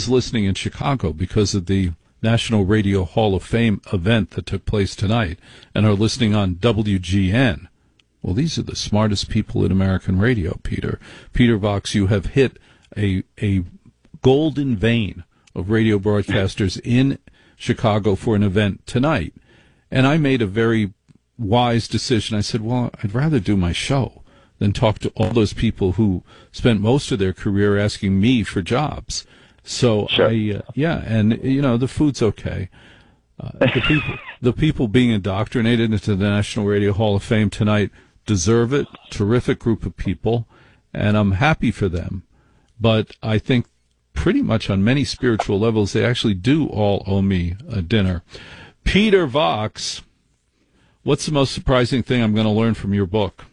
friends listening in Chicago because of the National Radio Hall of Fame event that took place tonight and are listening on WGN. Well, these are the smartest people in American radio, Peter. Peter Vox, you have hit a golden vein of radio broadcasters in Chicago for an event tonight. And I made a very wise decision. I said, well, I'd rather do my show than talk to all those people who spent most of their career asking me for jobs. So sure. And the food's okay. The people being indoctrinated into the National Radio Hall of Fame tonight deserve it. Terrific group of people, and I'm happy for them. But I think pretty much on many spiritual levels, they actually do all owe me a dinner. Peter Vox, what's the most surprising thing I'm going to learn from your book?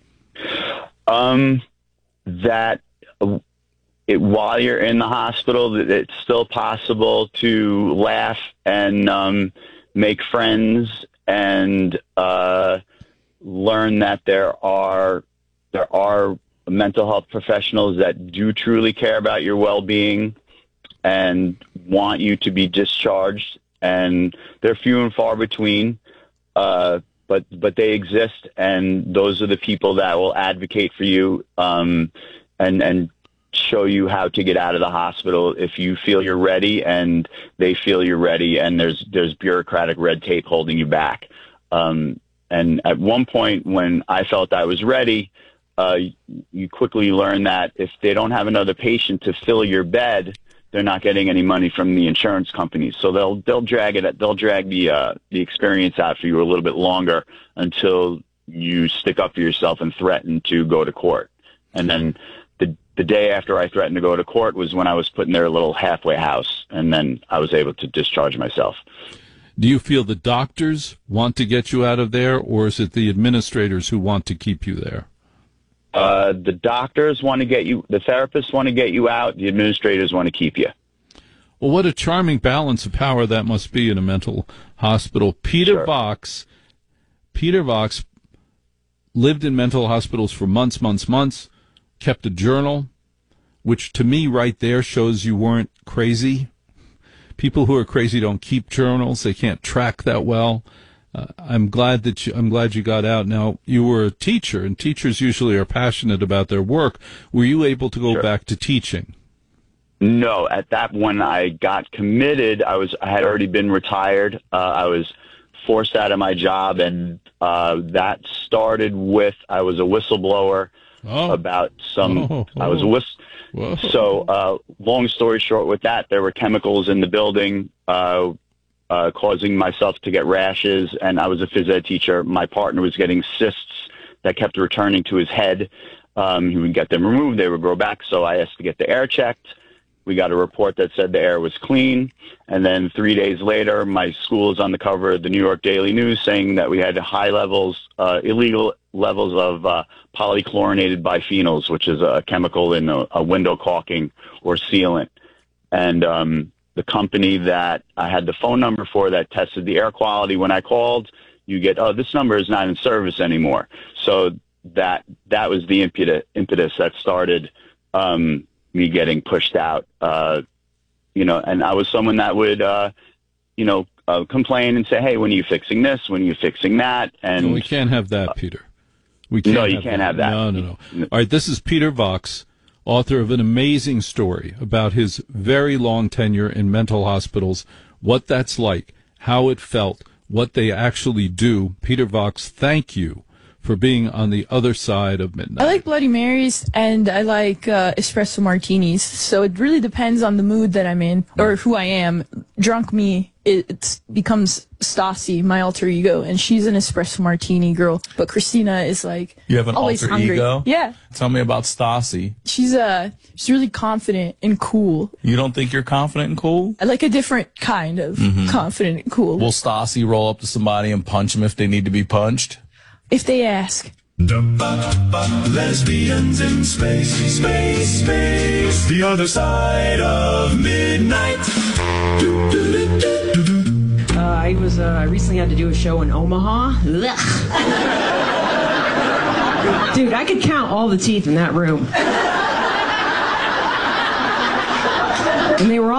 That while you're in the hospital, it's still possible to laugh and make friends and learn that there are mental health professionals that do truly care about your well-being and want you to be discharged, and they're few and far between, but they exist, and those are the people that will advocate for you and show you how to get out of the hospital if you feel you're ready and they feel you're ready, and there's bureaucratic red tape holding you back. And at one point when I felt I was ready, you quickly learn that if they don't have another patient to fill your bed, they're not getting any money from the insurance companies. So they'll drag the experience out for you a little bit longer until you stick up for yourself and threaten to go to court. And then the day after I threatened to go to court was when I was put in their little halfway house, and then I was able to discharge myself. Do you feel the doctors want to get you out of there, or is it the administrators who want to keep you there? The doctors want to get you, the therapists want to get you out, the administrators want to keep you. Well, what a charming balance of power that must be in a mental hospital. Peter Vox lived in mental hospitals for months, kept a journal, which to me right there shows you weren't crazy. People who are crazy don't keep journals. They can't track that well. I'm glad you got out. Now, you were a teacher, and teachers usually are passionate about their work. Were you able to go back to teaching? No, at that when I got committed, I had already been retired. I was forced out of my job, and that started with I was a whistleblower about some. I was a Whoa. So, long story short, with that, there were chemicals in the building causing myself to get rashes, and I was a phys ed teacher. My partner was getting cysts that kept returning to his head. He would get them removed; they would grow back. So I asked to get the air checked. We got a report that said the air was clean, and then 3 days later, my school is on the cover of the New York Daily News saying that we had high levels, illegal levels of polychlorinated biphenyls, which is a chemical in a window caulking or sealant. And the company that I had the phone number for that tested the air quality, when I called, you get, this number is not in service anymore. So that was the impetus that started me getting pushed out, and I was someone that would, complain and say, hey, when are you fixing this? When are you fixing that? And no, we can't have that, Peter. You can't have that. No. All right, this is Peter Vox, author of an amazing story about his very long tenure in mental hospitals, what that's like, how it felt, what they actually do. Peter Vox, thank you for being on the other side of midnight. I like Bloody Marys, and I like espresso martinis, so it really depends on the mood that I'm in, or who I am. Drunk me, it becomes Stassi, my alter ego, and she's an espresso martini girl, but Christina is like you have an always alter hungry. ego? Yeah. Tell me about Stassi. She's really confident and cool. You don't think you're confident and cool? I like a different kind of confident and cool. Will Stassi roll up to somebody and punch them if they need to be punched? If they ask. Lesbians in space, the other side of midnight. I recently had to do a show in Omaha. Dude, I could count all the teeth in that room. And they were all